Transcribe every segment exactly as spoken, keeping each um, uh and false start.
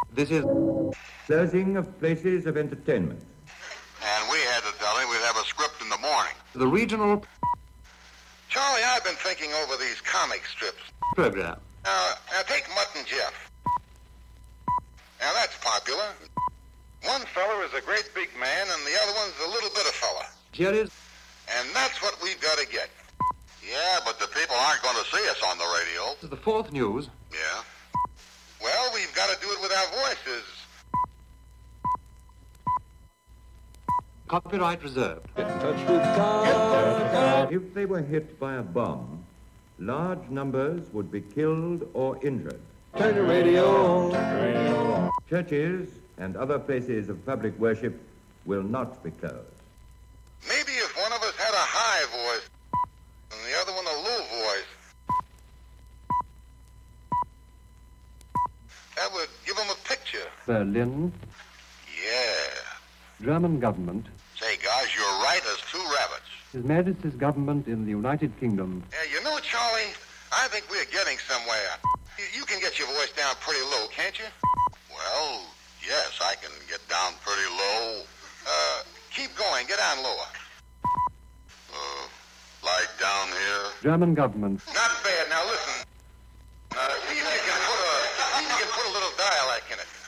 This is closing of places of entertainment. And we had to tell him we'd have a script in the morning. The regional Charlie, I've been thinking over these comic strips. program. Now, now take Mutt and Jeff. Now that's popular. One fella is a great big man and the other one's a little bit of fella. Here is And that's what we've got to get. Yeah, but the people aren't going to see us on the radio. the fourth news. Yeah. Well, we've got to do it with our voices. Copyright reserved. Get in touch with God. If they were hit by a bomb, large numbers would be killed or injured. Turn the radio on. Churches and other places of public worship will not be closed. Maybe if one of us had a high voice and the other one a low voice, that would give them a picture. Berlin, Yeah. German government, Say, guys, you're right as two rabbits. His Majesty's government in the United Kingdom. Yeah, you know, Charlie, I think we're getting somewhere. You, you can get your voice down pretty low, can't you? Well, yes, I can get down pretty low. Uh, keep going. Get down lower. Uh, like down here. German government. Not bad. Now listen. Uh, see if you can put a, see if you can put a little dialect in it.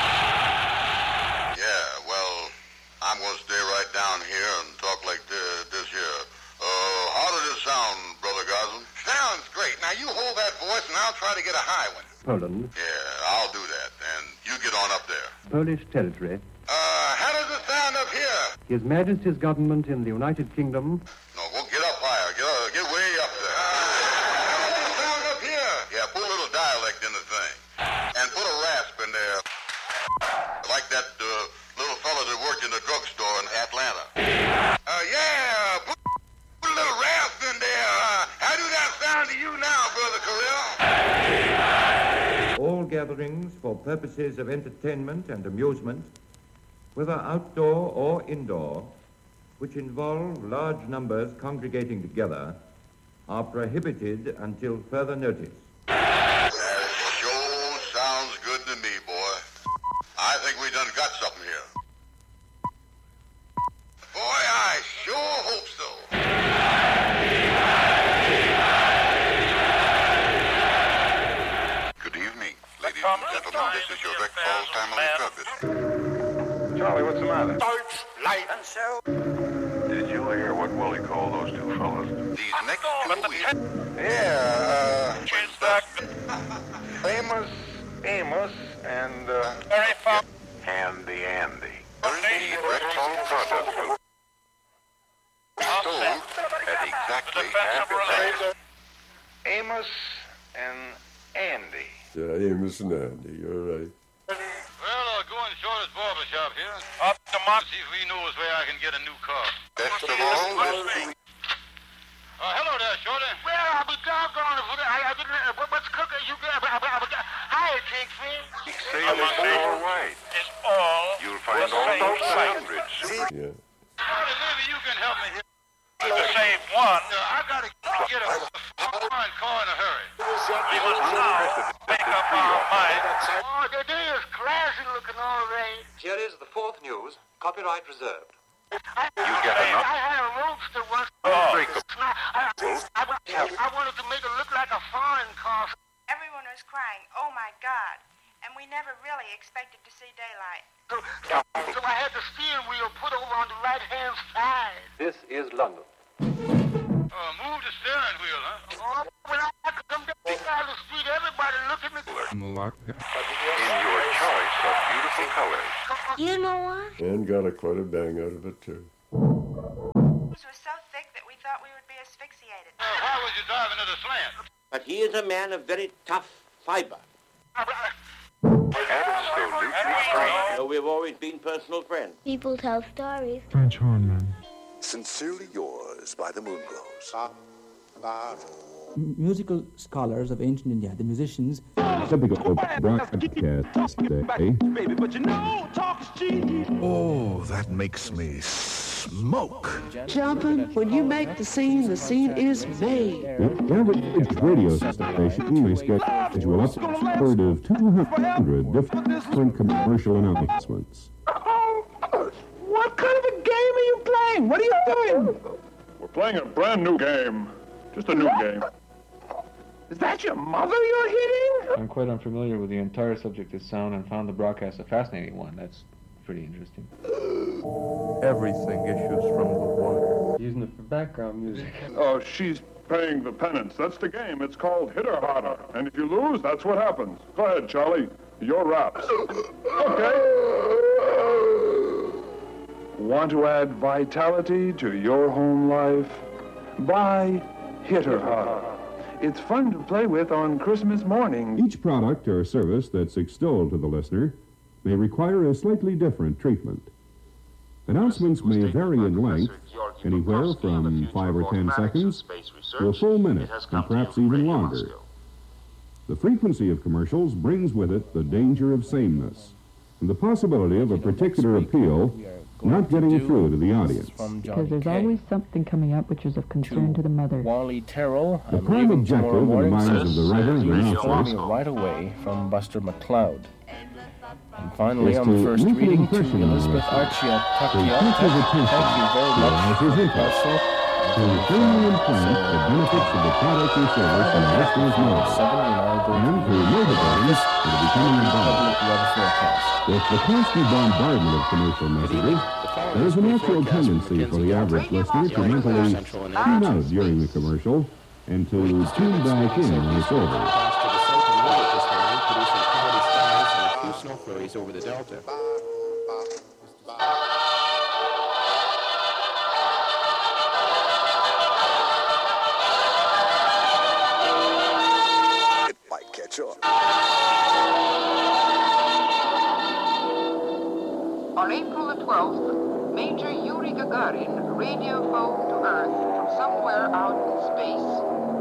Yeah, well, I'm going to stay right down here and talk like this, this here. Uh, how does it sound, Brother Goslin? Sounds great. Now you hold that voice and I'll try to get a high one. Poland. Yeah, I'll do that. And you get on up there. Polish territory. Uh, how does it sound up here? His Majesty's government in the United Kingdom. No, go get up higher. Get, uh, get way up there. Uh, how does it sound up here? Yeah, put a little dialect in the thing. And put a rasp in there. Like that uh, little fella that worked in the drugstore in Atlanta. Uh, yeah, put, put a little rasp in there. Uh, how do that sound to you now, Brother Carell? All gatherings for purposes of entertainment and amusement, whether outdoor or indoor, which involve large numbers congregating together, are prohibited until further notice. That sure sounds good to me, boy. I think we done got something here. Boy, I sure hope so. Good evening, ladies and gentlemen. This is your Rick Falls family druggist. Charlie, what's the matter? Torch, light, and so. Did you hear what Willie called those two fellas? These next two weeks. Yeah, uh... Famous Amos and, uh... Very far. Handy Andy. Thirty Rexall products sold at exactly half the price. Amos and Andy. Yeah, Amos and Andy, you're right. Well, I'll go in Shorter's barber shop here. Up to Mark, see if he knows where I can get a new car. Best of all, this Uh, hello there, Shorty. Well, I'll be doggone if I, I didn't. Uh, what's cooking? You get. Hi, Kingsfield. sale is all right. It's all. You'll find all those hundreds. Yeah. Shorty, maybe you can help me here. To save one, uh, I gotta get a fine car in a hurry. We must now make up our mind. Oh, the day is classy looking all right. Here is the fourth news, copyright reserved. I, You get enough? I had a roadster once. Unbreakable. I, I, I, I wanted to make it look like a foreign car. Everyone was crying, oh my God. And we never really expected to see daylight. So, so, so I had the steering wheel put over on the right-hand side. This is London. Uh, move the steering wheel, huh? Oh, when I come down the street, everybody look at me. In your choice of beautiful colors. You know what? And got a quite a bang out of it, too. It was so thick that we thought we would be asphyxiated. Uh, why was you driving at a slant? But he is a man of very tough fiber. Absolutely strange. So we've always been personal friends. People tell stories. French horn, Sincerely yours by the Moonglows. M- musical scholars of ancient India, the musicians, Typical broadcast day. Baby, but you know, talk's cheap. Oh, that makes me smile. smoke. Jumping, when you make the scene, the scene is made. The average radio station may schedule upward of two hundred different commercial announcements. What kind of a game are you playing? What are you doing? We're playing a brand new game. Just a new game. Is that your mother you're hitting? I'm quite unfamiliar with the entire subject of sound and found the broadcast a fascinating one. That's pretty interesting. Everything issues from the water. Using it for background music. Oh, she's paying the penance. That's the game. It's called Hit or Harder. And if you lose, that's what happens. Go ahead, Charlie. Your raps. Okay. Want to add vitality to your home life? Buy Hit or Harder. It's fun to play with on Christmas morning. Each product or service that's extolled to the listener may require a slightly different treatment. Announcements may vary in length, anywhere from five or ten seconds to a full minute, and perhaps even longer. The frequency of commercials brings with it the danger of sameness, and the possibility of a particular appeal not getting through to the audience. Because there's always something coming up which is of concern to, to the mother. Wally Terrell, the I'm prime objective in the minds of the writer and announcer right away from Buster McCloud. And finally, on the first reading, to Elizabeth Archia Takia. Thank you very much, Russell. To firmly implant the benefits of the product or service in the listener's mind, and to motivate him to becoming involved. With the constant bombardment of commercial messages, there is a natural tendency for the average listener to mentally tune out during the commercial and to tune back in when it's over. Snow flurries over the Delta. It might catch on. On April the twelfth, Major Yuri Gagarin radio phoned to Earth from somewhere out in space.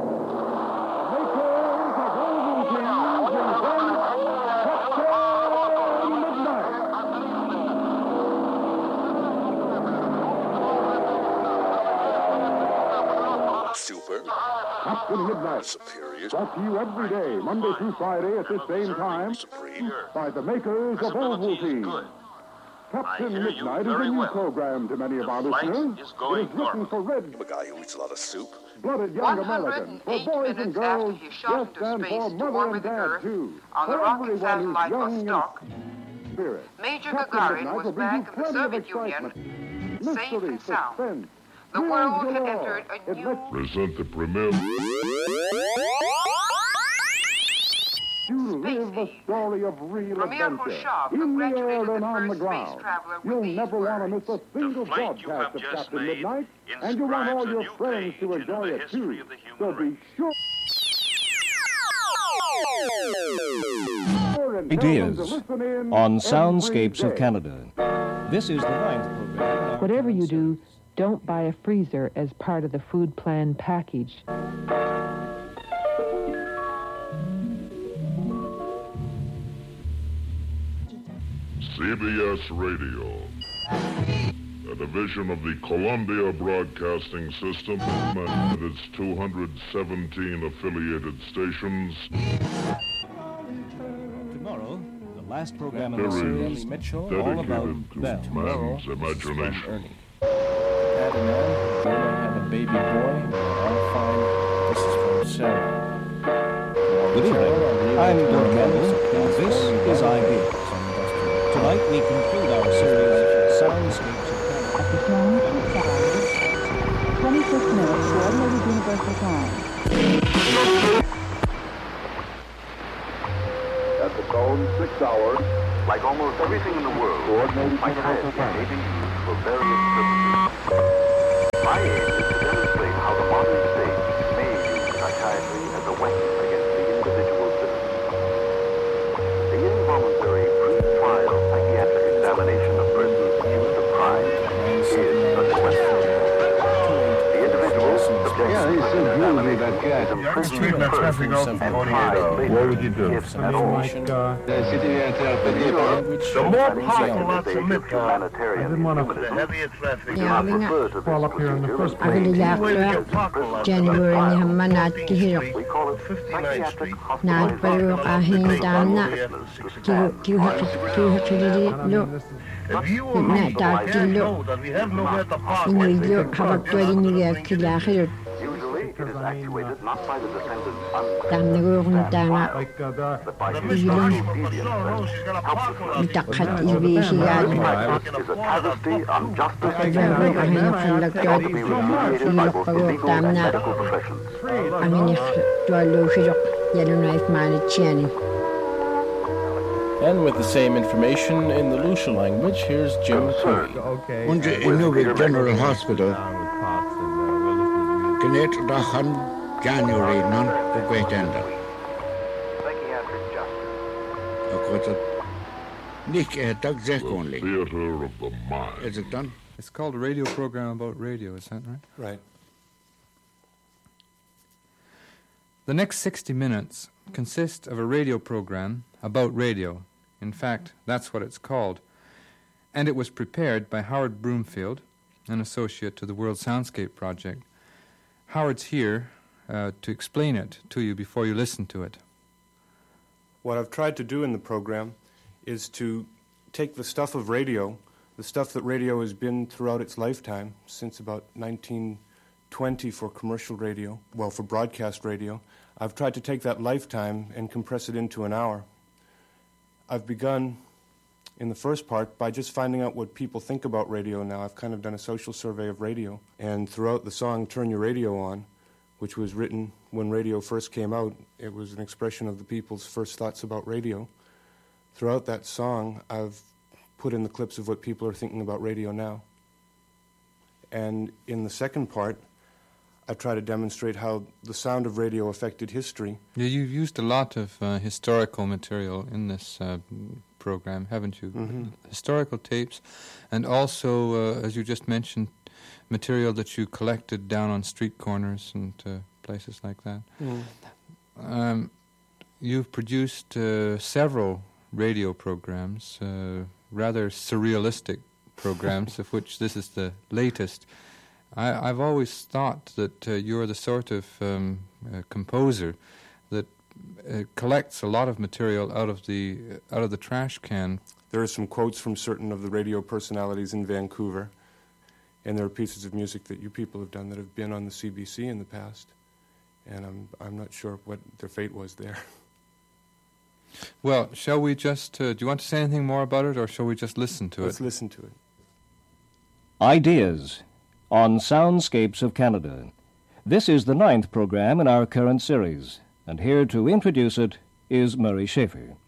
Super. Captain Midnight. Superior. Brought to you every day, Monday through Friday at this same time, Supreme. by the makers of Ovaltine. Captain Midnight is a new well. program to many of our listeners. Is it is written for red... A guy who eats a lot of soup. Blooded young Americans, for boys and girls, yes, and for mother and dad, too. On the for rocket everyone who's satellite young Vostok, spirit. Major Captain Gagarin Midnight was will bring back you in the plenty of Soviet excitement. Union, Mystery, safe and sound. suspense. The world had entered a new... Present the premiere. You live a story of real Premier adventure, Khrushchev in the air congratulated and the on the first ground. space traveler with You'll these never want to words. miss a single broadcast of Captain Midnight, and you want all your friends to enjoy it too. So be sure. Ideas on Soundscapes of Canada. This is the ninth program. Whatever you do, don't buy a freezer as part of the food plan package. C B S Radio, a division of the Columbia Broadcasting System and its two hundred seventeen affiliated stations. Tomorrow, the last program in There the is series, Mitchell, all dedicated about to Bell. man's imagination. Had an aunt, Jonah had a baby boy, and all fine. This is from Sarah. Good evening. I'm Doug Campbell, and this is Ideas. Tonight we conclude our series of Soundscapes of Canada. twenty-six minutes, coordinated universal time. At the tone, six hours. Like almost everything in the world, Coordinated my universal time time. may be used for various purposes. My aim is to demonstrate how the modern state may use psychiatry as a weapon against the individual citizen. The involuntary pre-trial psychiatric examination of persons accused of crime is such a weapon. The individual subjects Yeah, he's What would you do? The more parking lots in Midtown, I didn't want to the heavier traffic. fall up here in the first place. Agaliakla January ni hamana kihiro fifty-ninth Street. na pero ahin damna kiu kiu kiu chiri lo If you na remember, ta I kilo know that we have nowhere to park. inu yo habak ni ni kilahiro Usually, it is actuated not by the descendants damna go hun dana Like uh, the, but by the Ilum deviant takhat ibi hiya is a travesty on justice Agaro ahin fulak job to be remediated by both the legal and damna medical professions. ahin to lo hiro yellow knife man chiani. And with the same information in the Lucia language, here's Jim Curry. okay. Under Inuvik General Hospital, Connect Dahan January non the great ender. Psychiatric justice. Of course, Nick uh, Doug Zek only. Theater of the mind. Is it done? It's called a radio program about radio, is that right? Right. The next sixty minutes consist of a radio program about radio. In fact, that's what it's called. And it was prepared by Howard Broomfield, an associate to the World Soundscape Project. Howard's here uh, to explain it to you before you listen to it. What I've tried to do in the program is to take the stuff of radio, the stuff that radio has been throughout its lifetime, since about nineteen twenty for commercial radio, well, for broadcast radio. I've tried to take that lifetime and compress it into an hour. I've begun in the first part by just finding out what people think about radio now. I've kind of done a social survey of radio. And throughout the song, Turn Your Radio On, which was written when radio first came out, it was an expression of the people's first thoughts about radio. Throughout that song, I've put in the clips of what people are thinking about radio now. And in the second part, I try to demonstrate how the sound of radio affected history. Yeah, you've used a lot of uh, historical material in this uh, program, haven't you? Mm-hmm. Historical tapes, and also, uh, as you just mentioned, material that you collected down on street corners and uh, places like that. Mm. Um, you've produced uh, several radio programs, uh, rather surrealistic programs, of which this is the latest. I, I've always thought that uh, you're the sort of um, uh, composer that uh, collects a lot of material out of the uh, out of the trash can. There are some quotes from certain of the radio personalities in Vancouver, and there are pieces of music that you people have done that have been on the C B C in the past, and I'm I'm not sure what their fate was there. Well, shall we just? Uh, do you want to say anything more about it, or shall we just listen to Let's it? Let's listen to it. Ideas on Soundscapes of Canada. This is the ninth program in our current series, and here to introduce it is Murray Schafer.